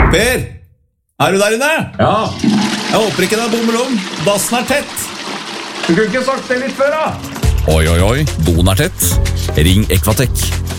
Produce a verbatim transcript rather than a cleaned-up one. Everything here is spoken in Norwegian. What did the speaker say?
Per, er du der inne? Ja. Jeg håper ikke det er bommelom. Dassen er tett. Du kunne ikke sagt det litt før, da. Oi, oi, oi, doen er tett. Ring Equatec.